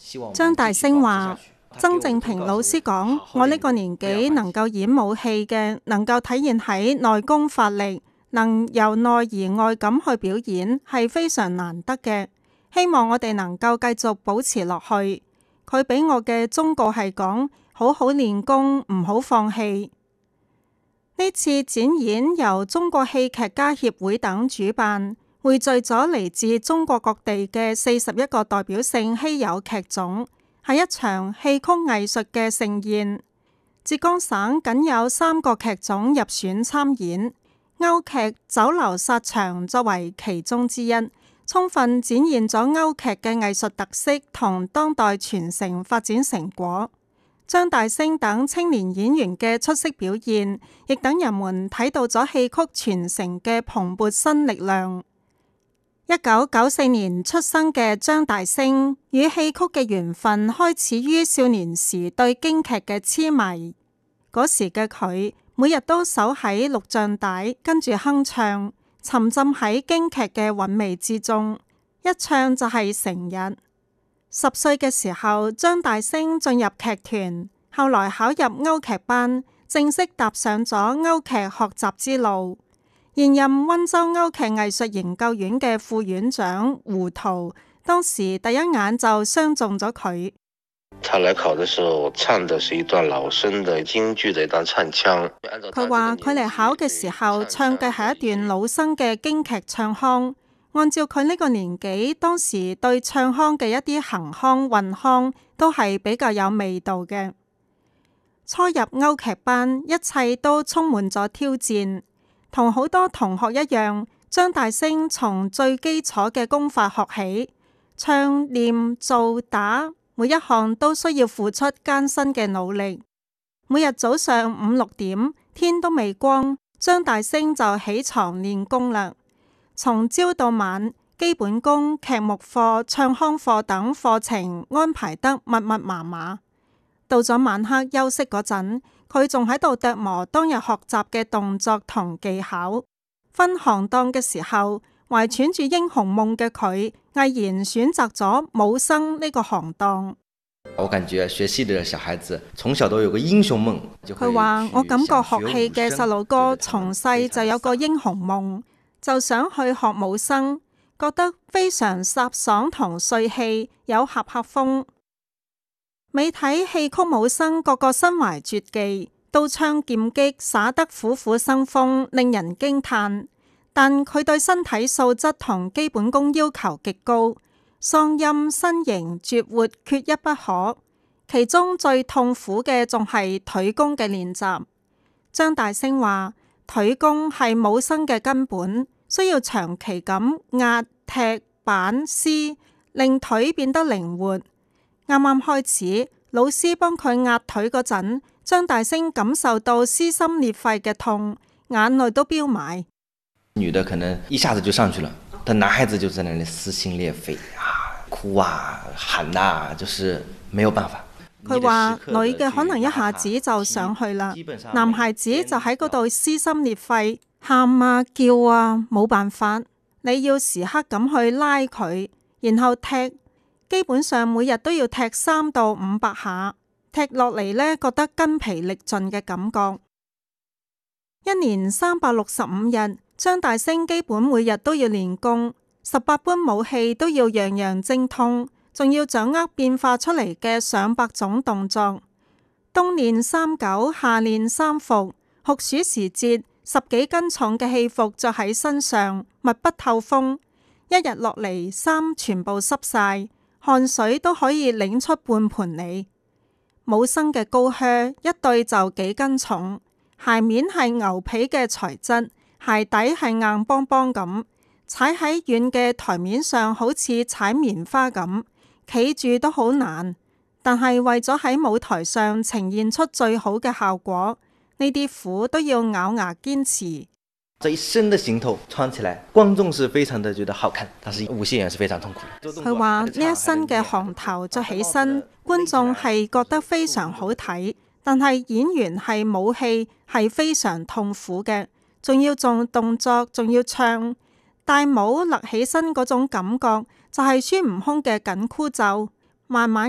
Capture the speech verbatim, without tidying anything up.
張大聲話：曾正平老師講，我呢個年紀能夠演武戲嘅，能夠體現喺內功發力，能由內而外咁去表演，係非常難得嘅。希望我哋能夠繼續保持落去。佢俾我嘅忠告係講：好好練功，唔好放棄。呢次展演由中國戲劇家協會等主辦，匯聚咗嚟自中國各地嘅四十一個代表性稀有劇種，係一場戲曲藝術嘅盛宴。浙江省僅有三個劇種入選參演，歐劇《酒樓殺場》作為其中之一，充分展現咗歐劇嘅藝術特色同當代傳承發展成果。張大聲等青年演員嘅出色表現，亦等人們睇到咗戲曲傳承嘅蓬勃新力量。一九九四年出生嘅張大聲，與戲曲嘅緣分開始於少年時對京劇嘅痴迷。嗰時嘅佢，每日都守喺錄像帶跟住哼唱，沉浸喺京劇嘅韻味之中，一唱就係成日。十歲嘅時候，張大聲進入劇團，後來考入歐劇班，正式踏上咗歐劇學習之路。現任溫州歐劇藝術研究院嘅副院長胡桃，當時第一眼就相中咗佢。 他來考的時候，唱的是一段老生的京劇的一段唱腔。 佢話佢嚟考嘅時候，唱嘅係一段老生嘅京劇唱腔。按照佢呢個年紀，當時對唱腔嘅一啲行腔、韻腔都係比較有味道嘅。初入歐劇班，一切都充滿咗挑戰。同好多同學一樣，張大聲從最基礎嘅功法學起，唱、念、做、打，每一項都需要付出艱辛嘅努力。每日早上五六點，天都未光，張大聲就起床練功啦。從朝到晚，基本功、劇目課、唱腔課等課程安排得密密麻麻。到咗晚黑休息嗰陣，佢仲喺度琢磨當日學習嘅動作同技巧。分行當嘅時候，懷揣住英雄夢嘅佢，毅然選擇咗武生呢個行當。 我感覺學戲嘅小孩子從小都有個英雄夢。 佢話：我感覺學戲嘅細路哥從細就有個英雄夢，就想去學武生，覺得非常颯爽同帥氣，有俠客風。美睇戲曲武生個個身懷絕技，刀槍劍戟耍得虎虎生風，令人驚嘆。但佢對身體素質同基本功要求極高，嗓音、身形、絕活缺一不可。其中最痛苦嘅仲係腿功嘅練習。張大聲話：腿功係武生嘅根本，需要長期咁壓、踢、板、撕，令腿變得靈活。啱啱開始，老師幫佢壓腿嗰陣，張大聲感受到撕心裂肺嘅痛，眼淚都飆埋。 女的可能一下子就上去了，但男孩子就在那裏撕心裂肺啊，哭啊，喊啊，就是沒有辦法。 佢話女嘅可能一下子就上去啦，男孩子就喺嗰度撕心裂肺，喊啊叫啊，冇辦法。你要時刻咁去拉佢，然後踢。基本上每日都要踢三到五百下，踢落嚟呢，覺得筋疲力盡嘅感覺。一年三百六十五日，張大聲基本每日都要練功，十八般武戲都要樣樣精通，仲要掌握變化出嚟嘅上百種動作。冬練三九，夏練三伏，酷暑時節，十幾斤重嘅戲服着喺身上，密不透風，一日落嚟衫全部濕晒。汗水都可以擰出半盤嚟。武生嘅高靴一對就幾斤重，鞋面係牛皮嘅材質，鞋底係硬邦邦咁，踩喺軟嘅台面上好似踩棉花咁，企住都好難。但係為咗喺舞台上呈現出最好嘅效果，呢啲苦都要咬牙堅持。 這一身的行頭穿起來，觀眾是非常的覺得好看，但是武戲演員是非常痛苦。 佢話呢一身嘅行頭着起身，觀眾係覺得非常好睇，但係演員係武戲係非常痛苦嘅，仲要做動作，仲要唱。戴帽勒起身嗰種感覺，就係孫悟空嘅緊箍咒，慢慢